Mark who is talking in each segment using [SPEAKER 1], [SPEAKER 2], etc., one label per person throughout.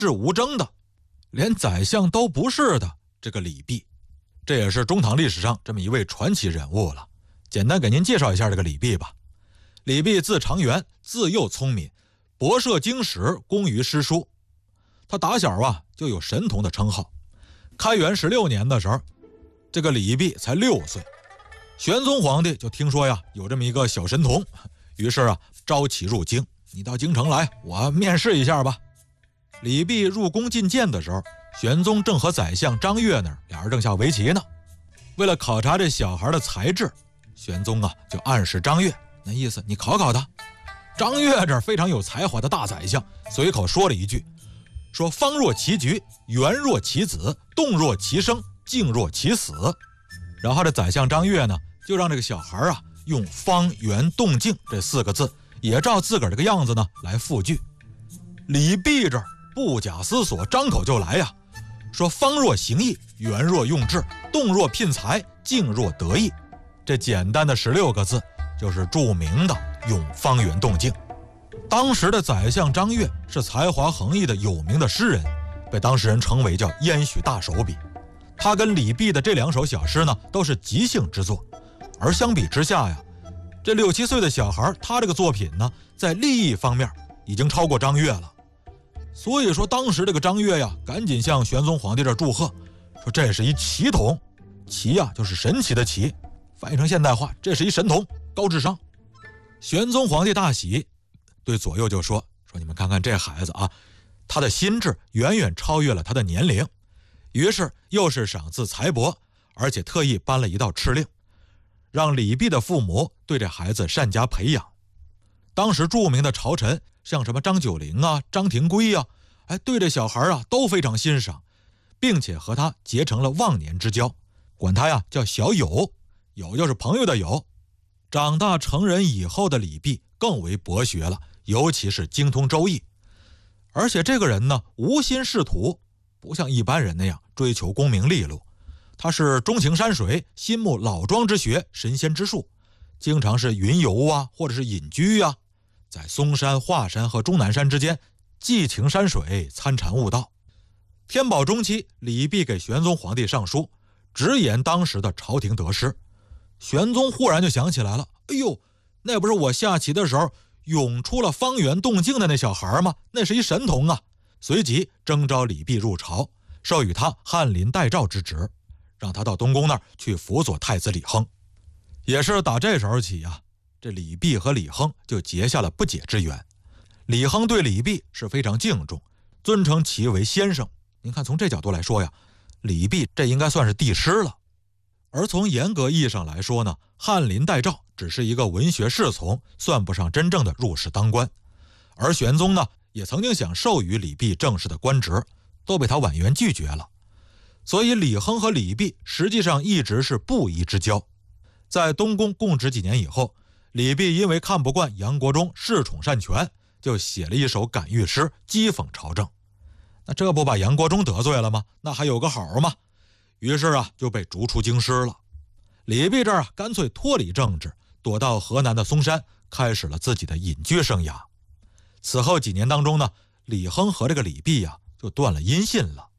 [SPEAKER 1] 志无争的，连宰相都不是的这个李泌，这也是中唐历史上这么一位传奇人物了。简单给您介绍一下这个李泌吧。李泌字长元，自幼聪明，博涉经史，工于诗书。他打小就有神童的称号。开元16年的时候，这个李泌才6岁，玄宗皇帝就听说有这么一个小神童，于是招其入京，你到京城来，我面试一下吧。李泌入宫觐见的时候，玄宗正和宰相张悦那儿俩人正下围棋呢。为了考察这小孩的才智，玄宗就暗示张悦，那意思你考考他。张悦这非常有才华的大宰相，随口说了一句，说方若其局，圆若其子，动若其生，静若其死。然后这宰相张悦呢，就让这个小孩用方圆动静这4个字，也照自个儿这个样子呢来复句。李泌这儿不假思索，张口就来说方若行义，圆若用智，动若聘才，静若得意。这简单的16个字就是著名的用方圆动静。当时的宰相张悦是才华横溢的有名的诗人，被当时人称为叫燕许大手笔。他跟李泌的这2首小诗呢都是即兴之作，而相比之下这6、7岁的小孩，他这个作品呢在立意方面已经超过张悦了。所以说当时这个张悦赶紧向玄宗皇帝这祝贺，说这是一奇童。奇就是神奇的奇，翻译成现代话，这是一神童，高智商。玄宗皇帝大喜，对左右就说你们看看这孩子他的心智远远超越了他的年龄。于是又是赏赐财帛，而且特意颁了一道敕令，让李泌的父母对这孩子善加培养。当时著名的朝臣像什么张九龄张廷圭对这小孩都非常欣赏，并且和他结成了忘年之交，管他叫小友，友就是朋友的友。长大成人以后的李泌更为博学了，尤其是精通周易。而且这个人呢无心仕途，不像一般人那样追求功名利禄，他是钟情山水，心慕老庄之学，神仙之术，经常是云游或者是隐居在嵩山、华山和终南山之间寄情山水，参禅悟道。天宝中期，李泌给玄宗皇帝上书，直言当时的朝廷得失。玄宗忽然就想起来了，哎呦，那不是我下棋的时候涌出了方圆动静的那小孩吗？那是一神童随即征召李泌入朝，授予他翰林待诏之职，让他到东宫那儿去辅佐太子李亨。也是打这时候起这李泌和李亨就结下了不解之缘。李亨对李泌是非常敬重，尊称其为先生。您看从这角度来说李泌这应该算是帝师了。而从严格意义上来说呢，翰林待诏只是一个文学侍从，算不上真正的入仕当官。而玄宗呢也曾经想授予李泌正式的官职，都被他婉言拒绝了。所以李亨和李泌实际上一直是不疑之交。在东宫供职几年以后，李泌因为看不惯杨国忠恃宠擅权，就写了一首感誉诗讥讽朝政。那这不把杨国忠得罪了吗？那还有个好吗？于是就被逐出京师了。李泌这儿干脆脱离政治，躲到河南的嵩山，开始了自己的隐居生涯。此后几年当中呢，李亨和这个李泌就断了音信了。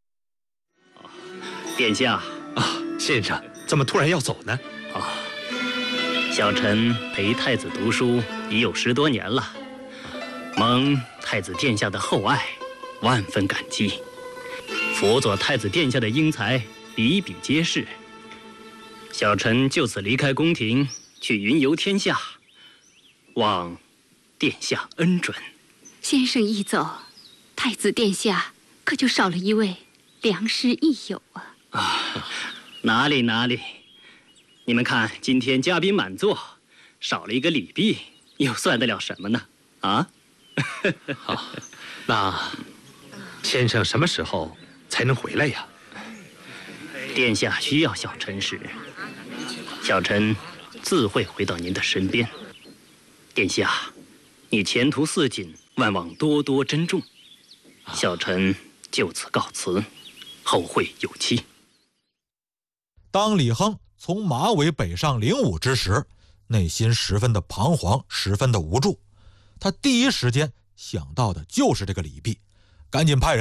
[SPEAKER 2] 殿下
[SPEAKER 3] 先生怎么突然要走呢？
[SPEAKER 2] 小臣陪太子读书已有10多年了，蒙太子殿下的厚爱，万分感激。辅佐太子殿下的英才比比皆是，小臣就此离开宫廷，去云游天下，望殿下恩准。
[SPEAKER 4] 先生一走，太子殿下可就少了一位良师益友
[SPEAKER 2] 哪里哪里，你们看今天嘉宾满座，少了一个李泌，又算得了什么呢？
[SPEAKER 3] 好，那先生什么时候才能回来呀？
[SPEAKER 2] 殿下需要小臣时，小臣自会回到您的身边。殿下，你前途似锦，万望多多珍重。小臣就此告辞，后会有期。
[SPEAKER 1] 当李亨从马嵬北上灵武之时，内心十分的彷徨，十分的无助。他第一时间想到的就是这个李泌，赶紧派人